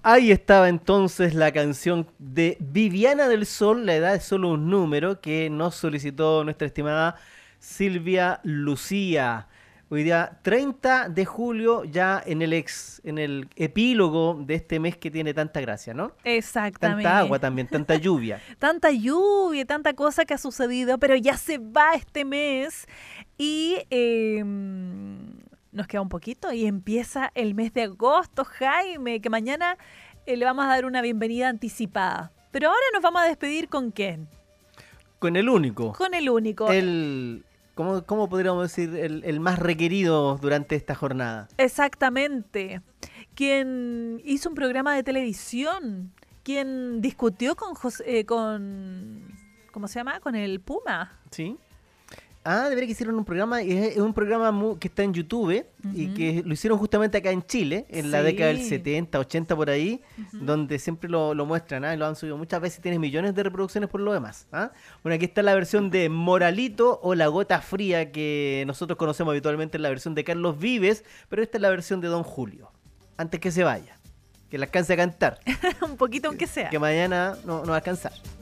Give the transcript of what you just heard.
Ahí estaba entonces la canción de Viviana del Sol, La edad es solo un número, que nos solicitó nuestra estimada Silvia Lucía. Hoy día 30 de julio, ya en el epílogo de este mes que tiene tanta gracia, ¿no? Tanta agua Exactamente. también, tanta lluvia. Tanta lluvia, tanta cosa que ha sucedido, pero ya se va este mes y nos queda un poquito y empieza el mes de agosto, Jaime, que mañana le vamos a dar una bienvenida anticipada. Pero ahora nos vamos a despedir con quién? Con el único, Con el único. el, ¿cómo podríamos decir? El más requerido durante esta jornada. Exactamente. Quien hizo un programa de televisión, quien discutió con ¿cómo se llama? Con el Puma. ¿Sí? Ah, debería que hicieron un programa, es un programa que está en YouTube y Ujú. que lo hicieron justamente acá en Chile, en la década del Sí. 70, 80 por ahí, Ujú. donde siempre lo muestran, ¿ah? Y lo han subido muchas veces, tiene millones de reproducciones por lo demás. ¿Ah? Bueno, aquí está la versión de Moralito o La Gota Fría que nosotros conocemos habitualmente en la versión de Carlos Vives, pero esta es la versión de Don Julio, antes que se vaya, que la alcance a cantar, Un poquito aunque sea. que mañana no va a alcanzar.